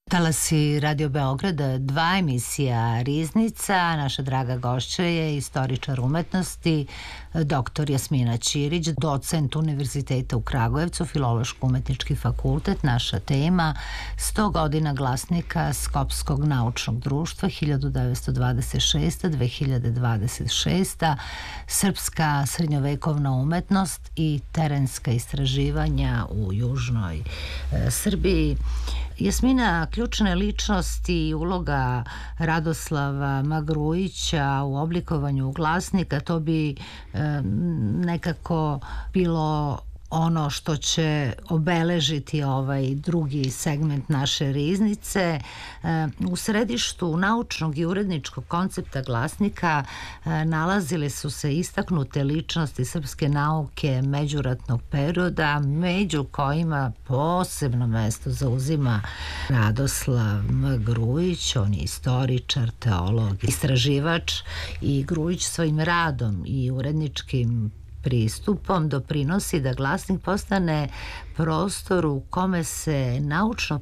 Talasi Radio Beograda, 2 emisija Riznica. Naša draga gošća je istoričar umetnosti, dr. Jasmina Ćirić, docent Univerziteta u Kragujevcu, Filološko-umetnički fakultet. Naša tema 100 godina glasnika Skopskog naučnog društva 1926-2026, srpska srednjovekovna umetnost i terenska istraživanja u južnoj Srbiji. Jasmina, ključne ličnosti i uloga Radoslava M. Grujića u oblikovanju glasnika, to bi nekako bilo ono što će obeležiti ovaj drugi segment naše riznice. U središtu naučnog i uredničkog koncepta glasnika nalazile su se istaknute ličnosti srpske nauke međuratnog perioda, među kojima posebno mesto zauzima Radoslav M. Grujić. On je istoričar, teolog, istraživač i Grujić svojim radom i uredničkim pristupom doprinosi da glasnik postane prostor u kome se naučno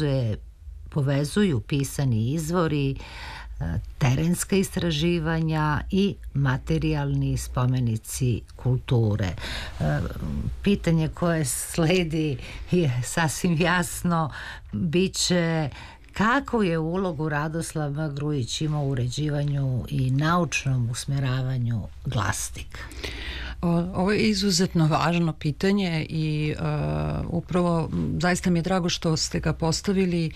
povezuju pisani izvori, terenska istraživanja i materijalni spomenici kulture. Pitanje koje sledi je sasvim jasno, biće kakvu je ulogu Radoslav M. Grujić imao u uređivanju i naučnom usmjeravanju glasnika? Ovo je izuzetno važno pitanje i upravo zaista mi je drago što ste ga postavili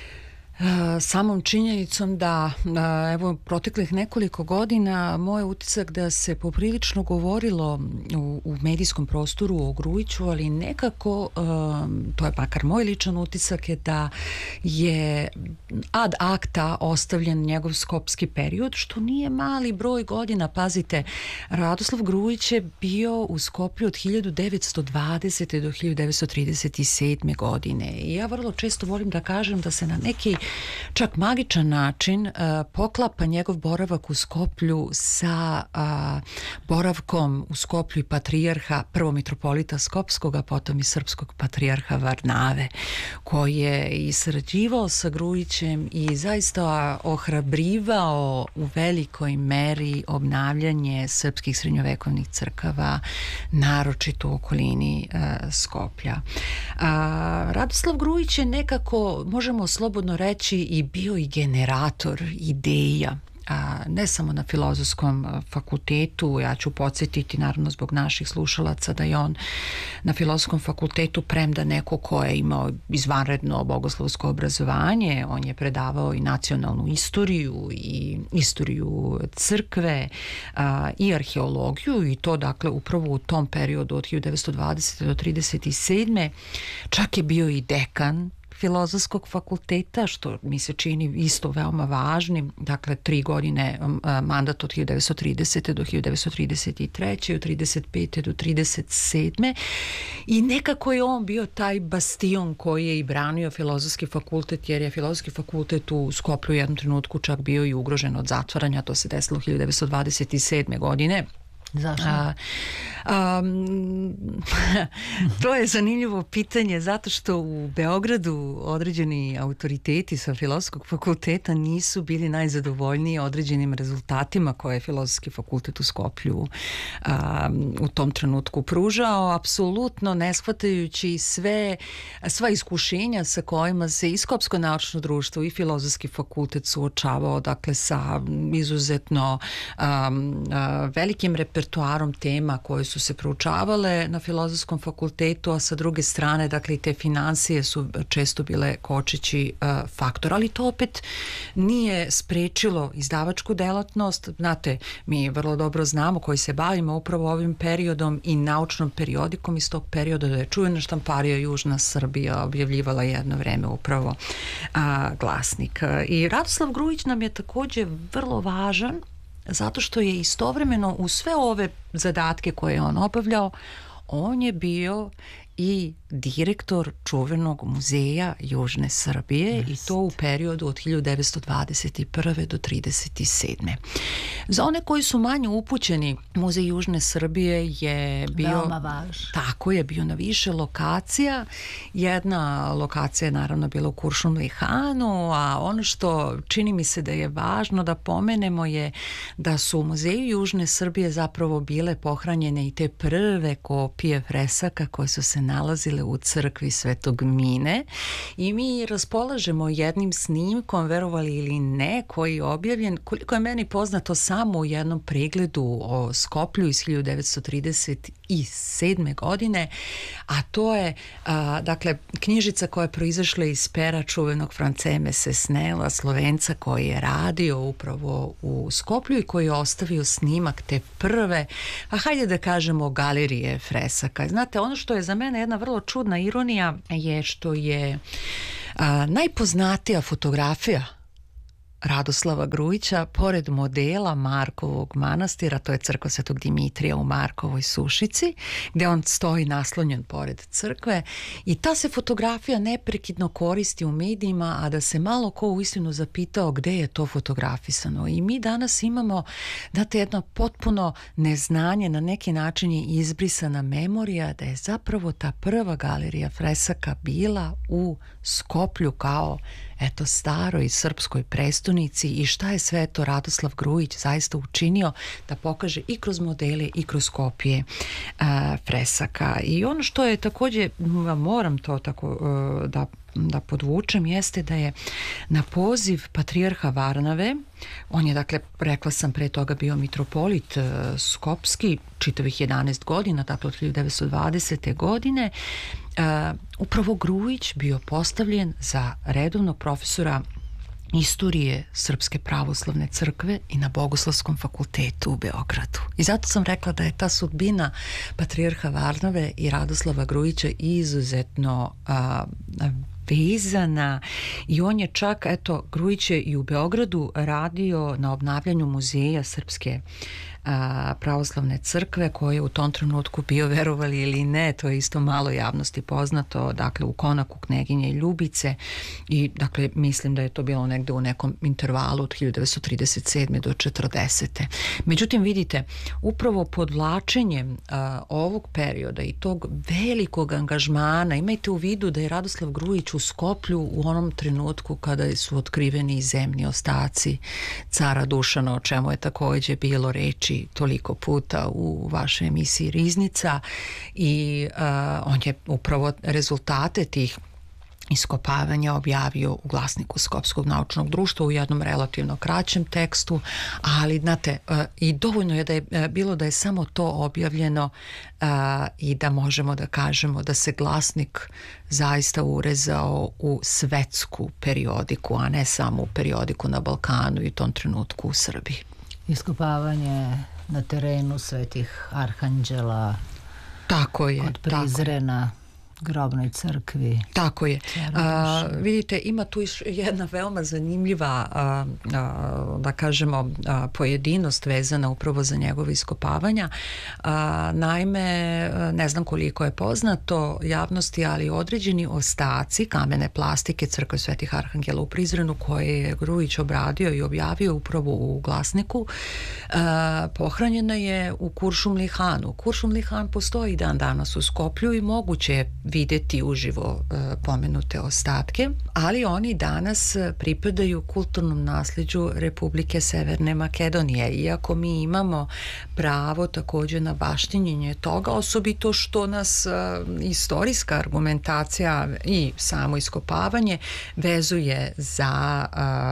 samom činjenicom da evo proteklih nekoliko godina moj utisak da se poprilično govorilo u medijskom prostoru o Grujiću, ali nekako to je makar moj ličan utisak je da je ad acta ostavljen njegov skopski period, što nije mali broj godina. Pazite, Radoslav Grujić je bio u Skoplju od 1920. do 1937. godine i ja vrlo često volim da kažem da se na neki čak magičan način poklapa njegov boravak u Skoplju sa boravkom u Skoplju i patrijarha, prvo mitropolita Skopskog, a potom i srpskog patrijarha Varnave, koji je i sarađivao sa Grujićem i zaista ohrabrivao u velikoj meri obnavljanje srpskih srednjovekovnih crkava, naročito u okolini Skoplja. Radoslav Grujić je nekako, možemo slobodno reći, i bio i generator ideja, ne samo na Filozofskom fakultetu. Ja ću podsjetiti, naravno zbog naših slušalaca, da je on na Filozofskom fakultetu, premda neko ko je imao izvanredno bogoslovsko obrazovanje, on je predavao i nacionalnu istoriju i istoriju crkve i arheologiju, i to dakle upravo u tom periodu od 1920. do 1937. Čak je bio i dekan Filozofskog fakulteta, što mi se čini isto veoma važnim. Dakle, 3 godine mandat od 1930. do 1933. od 1935. do 1937. I nekako je on bio taj bastion koji je i branio Filozofski fakultet, jer je Filozofski fakultet u Skoplju u jednom trenutku čak bio i ugrožen od zatvaranja. To se desilo 1927. godine. Zašto? To je zanimljivo pitanje, zato što u Beogradu određeni autoriteti sa Filozofskog fakulteta nisu bili najzadovoljniji određenim rezultatima koje je Filozofski fakultet u Skoplju u tom trenutku pružao, apsolutno ne shvatajući sva iskušenja sa kojima se i Skopsko naučno društvo i Filozofski fakultet suočavao, dakle sa izuzetno velikim repertoarom tema koje su se proučavale na Filozofskom fakultetu, a sa druge strane, dakle, i te finansije su često bile kočeći faktor, ali to opet nije sprečilo izdavačku delatnost. Znate, mi vrlo dobro znamo koji se bavimo upravo ovim periodom i naučnom periodikom iz tog perioda, da je čuvena štamparija Južna Srbija objavljivala jedno vreme upravo glasnik. I Radoslav Grujić nam je također vrlo važan zato što je istovremeno u sve ove zadatke koje je on obavljao, on je bio i direktor čuvenog muzeja Južne Srbije i to u periodu od 1921. do 1937. Za one koji su manje upućeni, Muzej Južne Srbije je bio... Veoma važan. Tako je, bio na više lokacija. Jedna lokacija je naravno bila u Kuršumliji Hanu, a ono što čini mi se da je važno da pomenemo je da su u Muzeju Južne Srbije zapravo bile pohranjene i te prve kopije fresaka koje su se nalazile u crkvi Svetog Mine i mi raspolažemo jednim snimkom, verovali ili ne, koji je objavljen, koliko je meni poznato, samo u jednom pregledu o Skoplju iz 1937. godine, a to je dakle knjižica koja je proizašla iz pera čuvenog Franceme Sesnela, Slovenca koji je radio upravo u Skoplju i koji je ostavio snimak te prve, a hajde da kažemo galerije fresaka. Znate, ono što je za mene jedna vrlo čudna ironija je što je najpoznatija fotografija Radoslava Grujića, pored modela Markovog manastira, to je crkva Svetog Dimitrija u Markovoj Sušici, gde on stoji naslonjen pored crkve i ta se fotografija neprekidno koristi u medijima, a da se malo ko uistinu zapitao gde je to fotografisano. I mi danas imamo, znate, jedno potpuno neznanje, na neki način je izbrisana memorija da je zapravo ta prva galerija fresaka bila u Skoplju kao eto staroj srpskoj prestonici i šta je sve to Radoslav Grujić zaista učinio da pokaže i kroz modele i kroz kopije fresaka. I ono što je također, moram to tako da podvučem, jeste da je na poziv patrijarha Varnave, on je, dakle, rekla sam pre toga bio mitropolit skopski čitavih 11 godina, dakle od 1920. godine, upravo Grujić bio postavljen za redovnog profesora istorije Srpske pravoslavne crkve i na Bogoslovskom fakultetu u Beogradu. I zato sam rekla da je ta sudbina patrijarha Varnave i Radoslava Grujića izuzetno vezana i on je čak, eto, Grujić je i u Beogradu radio na obnavljanju muzeja Srpske pravoslavne crkve koji je u tom trenutku bio, verovali ili ne, to je isto malo javnosti poznato, dakle u konaku Kneginje Ljubice i dakle mislim da je to bilo negde u nekom intervalu od 1937. do 40. Međutim, vidite, upravo podvlačenjem ovog perioda i tog velikog angažmana, imajte u vidu da je Radoslav Grujić u Skoplju u onom trenutku kada su otkriveni zemni ostaci cara Dušana, o čemu je također bilo reči toliko puta u vašoj emisiji Riznica i on je upravo rezultate tih iskopavanja objavio u Glasniku Skopskog naučnog društva u jednom relativno kraćem tekstu, ali znate, i dovoljno je da je bilo da je samo to objavljeno i da možemo da kažemo da se Glasnik zaista urezao u svetsku periodiku, a ne samo u periodiku na Balkanu i u tom trenutku u Srbiji. Iskopavanje na terenu Svetih Arhanđela, tako je, kod Prizrena, grobnoj crkvi. Tako je. Vidite, ima tu jedna veoma zanimljiva da kažemo pojedinost vezana upravo za njegove iskopavanja. Naime, ne znam koliko je poznato javnosti, ali određeni ostaci kamene plastike crkve Svetih Arhangela u Prizrenu koje je Grujić obradio i objavio upravo u Glasniku, pohranjena je u Kuršumliji Hanu. Kuršumliji Han postoji dan danas u Skoplju i moguće je vidjeti uživo pomenute ostatke, ali oni danas pripadaju kulturnom nasljeđu Republike Severne Makedonije. Iako mi imamo pravo također na baštinjenje toga, osobito što nas istorijska argumentacija i samo iskopavanje vezuje za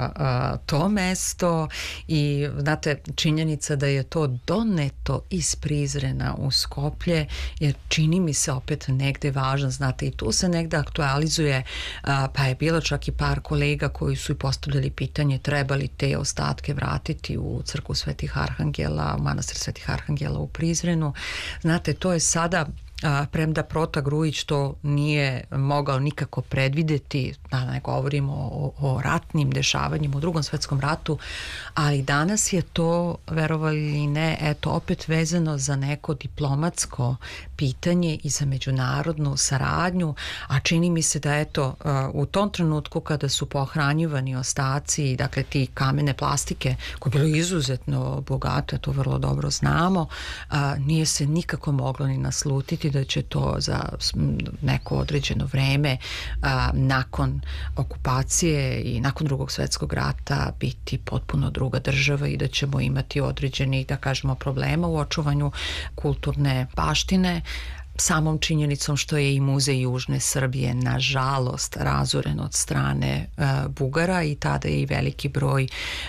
to mesto i znate, činjenica da je to doneto iz Prizrena u Skoplje, jer čini mi se opet negde važan, znate, i tu se negde aktualizuje, pa je bilo čak i par kolega koji su i postavljali pitanje treba li te ostatke vratiti u crkvu Svetih Arhangela, u manastir Svetih Arhangela u Prizrenu. Znate, to je sada premda Prota Grujić to nije mogao nikako predvideti, da ne govorimo o ratnim dešavanjima u Drugom svetskom ratu, ali danas je to, verovali ili ne, eto opet vezano za neko diplomatsko pitanje i za međunarodnu saradnju, a čini mi se da eto u tom trenutku kada su pohranjivani ostaci, dakle ti kamene plastike koje je bilo izuzetno bogato, to vrlo dobro znamo, nije se nikako moglo ni naslutiti da će to za neko određeno vreme nakon okupacije i nakon Drugog svjetskog rata biti potpuno druga država i da ćemo imati određenih, da kažemo, problema u očuvanju kulturne baštine, samom činjenicom što je i Muzej Južne Srbije nažalost razoren od strane Bugara i tada je i veliki broj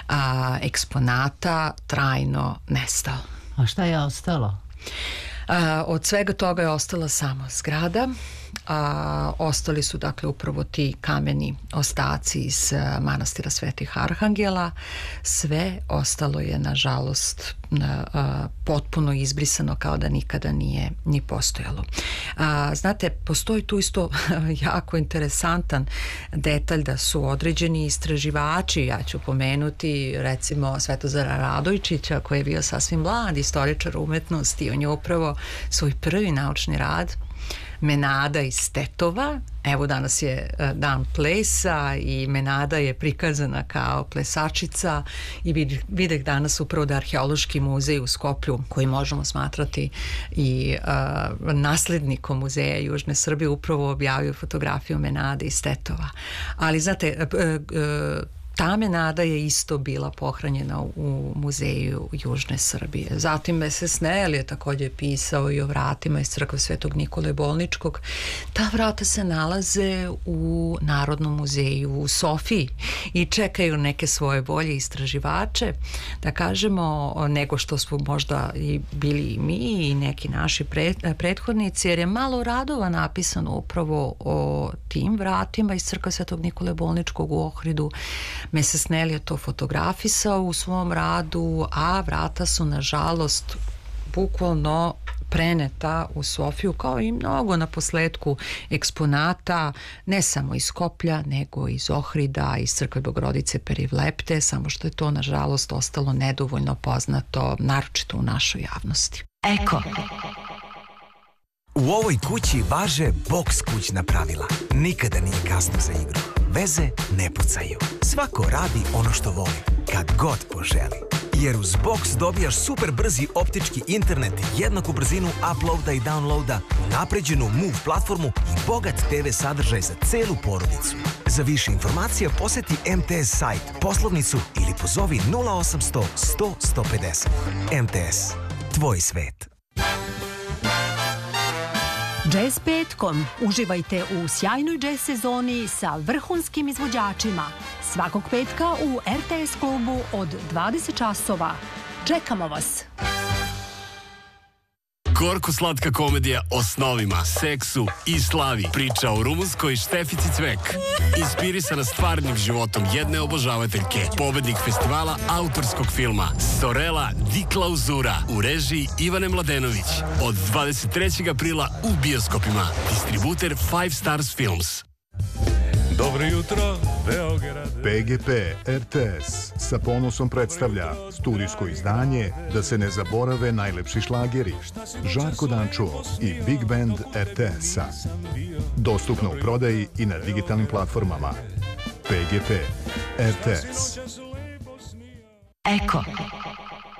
eksponata trajno nestao. A šta je ostalo? Od svega toga je ostala samo zgrada. Ostali su dakle upravo ti kameni ostaci iz manastira Svetih Arhangela. Sve ostalo je nažalost potpuno izbrisano kao da nikada nije ni postojalo. Znate, postoji tu isto jako interesantan detalj da su određeni istraživači, ja ću pomenuti recimo Svetozara Radojčića koji je bio sasvim mlad istoričar umetnosti, on je upravo svoj prvi naučni rad Menada iz Tetova, evo danas je dan plesa i Menada je prikazana kao plesačica i videh danas upravo da Arheološki muzej u Skoplju, koji možemo smatrati i naslednikom Muzeja Južne Srbije, upravo objavio fotografiju Menade iz Tetova. Ali znate, ta Menada je isto bila pohranjena u Muzeju Južne Srbije. Zatim Meses Snell je također pisao i o vratima iz crkve Svetog Nikole Bolničkog. Ta vrata se nalaze u Narodnom muzeju u Sofiji i čekaju neke svoje bolje istraživače, da kažemo, nego što smo možda i bili i mi i neki naši prethodnici, jer je malo radova napisano upravo o tim vratima iz crkve Svetog Nikole Bolničkog u Ohridu. Meses Snell je to fotografisao u svom radu, a vrata su nažalost bukvalno preneta u Sofiju, kao i mnogo na posledku eksponata, ne samo iz Skoplja, nego iz Ohrida, iz crkve Bogorodice Perivlepte, samo što je to nažalost ostalo nedovoljno poznato, naročito u našoj javnosti. Eko. U ovoj kući važe Boks kućna pravila. Nikada nije kasno za igru. Veze ne pucaju. Svako radi ono što voli, kad god poželi. Jer uz Boks dobijaš super brzi optički internet, jednaku brzinu uploada i downloada, unapređenu Move platformu i bogat TV sadržaj za celu porodicu. Za više informacija poseti MTS sajt, poslovnicu ili pozovi 0800 100 150. MTS. Tvoj svet. Jazz petkom. Uživajte u sjajnoj jazz sezoni sa vrhunskim izvođačima. Svakog petka u RTS klubu od 20 časova. Čekamo vas! Gorko-slatka komedija o snovima, seksu i slavi. Priča o rumunskoj Štefici Cvek. Inspirisana stvarnim životom jedne obožavateljke. Pobednik festivala autorskog filma Sorela di Klauzura u režiji Ivane Mladenović. Od 23. aprila u bioskopima. Distributer Five Stars Films. Dobro jutro, Beograd. PGP RTS sa ponosom predstavlja studijsko izdanje Da se ne zaborave najlepši šlageri, Žarko Dančo i Big Band RTS-a. Dostupno u prodaji i na digitalnim platformama. PGP RTS. Eko.